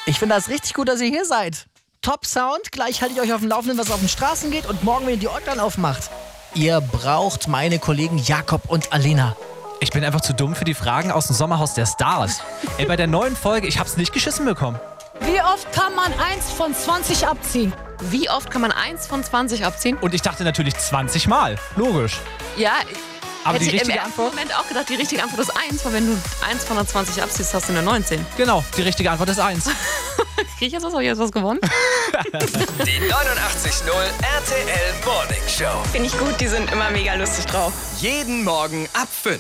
Ich finde das richtig gut, dass ihr hier seid. Top Sound, gleich halte ich euch auf dem Laufenden, was auf den Straßen geht und morgen, wenn ihr die Online aufmacht. Ihr braucht meine Kollegen Jakob und Alena. Ich bin einfach zu dumm für die Fragen aus dem Sommerhaus der Stars. Ey, bei der neuen Folge, ich hab's nicht geschissen bekommen. Wie oft kann man 1 von 20 abziehen? Wie oft kann man 1 von 20 abziehen? Und ich dachte natürlich 20 Mal. Logisch. Ja, Aber hätte die ich im richtige ersten Antwort? Moment auch gedacht, die richtige Antwort ist 1, weil wenn du 1 von 20 abziehst, hast du eine 19. Genau, die richtige Antwort ist 1. Krieg ich jetzt was? Hab ich jetzt was gewonnen? Die 89.0 RTL Morning Show. Finde ich gut, die sind immer mega lustig drauf. Jeden Morgen ab 5.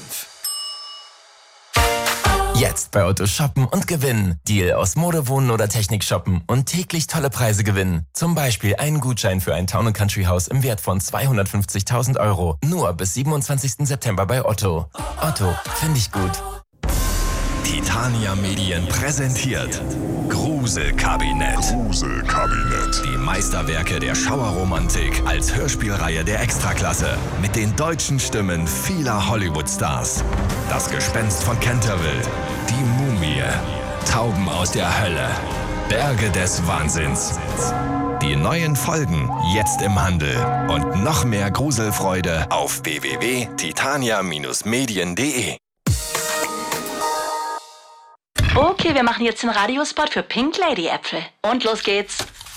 Jetzt bei Otto shoppen und gewinnen. Deal aus Mode, Wohnen oder Technik shoppen und täglich tolle Preise gewinnen. Zum Beispiel einen Gutschein für ein Town & Country Haus im Wert von 250.000 €. Nur bis 27. September bei Otto. Otto, finde ich gut. Titania Medien präsentiert Gruselkabinett. Die Meisterwerke der Schauerromantik als Hörspielreihe der Extraklasse. Mit den deutschen Stimmen vieler Hollywood-Stars. Das Gespenst von Canterville, die Mumie, Tauben aus der Hölle, Berge des Wahnsinns. Die neuen Folgen jetzt im Handel. Und noch mehr Gruselfreude auf www.titania-medien.de. Okay, wir machen jetzt den Radiospot für Pink Lady Äpfel. Und los geht's.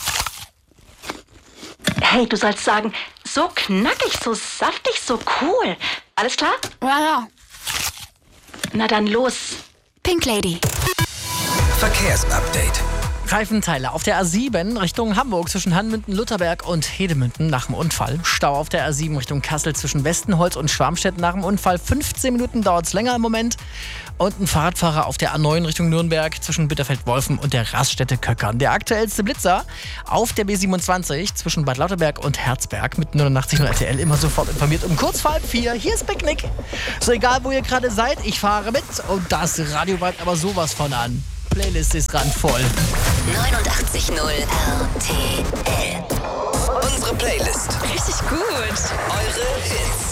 Hey, du sollst sagen, so knackig, so saftig, so cool. Alles klar? Ja. Na dann los. Pink Lady. Verkehrsupdate. Reifenteile auf der A7 Richtung Hamburg zwischen Hanmünden, Lutherberg und Hedemünden nach dem Unfall. Stau auf der A7 Richtung Kassel zwischen Westenholz und Schwarmstedt nach dem Unfall. 15 Minuten dauert es länger im Moment. Und ein Fahrradfahrer auf der A9 Richtung Nürnberg zwischen Bitterfeld-Wolfen und der Raststätte Köckern. Der aktuellste Blitzer auf der B27 zwischen Bad Lauterberg und Herzberg mit 89.0 RTL immer sofort informiert um kurz vor 3:30. Hier ist Picknick. So egal, wo ihr gerade seid, ich fahre mit und das Radio bleibt aber sowas von an. Playlist ist randvoll. 89.0 RTL. Unsere Playlist. Richtig gut. Eure Hits.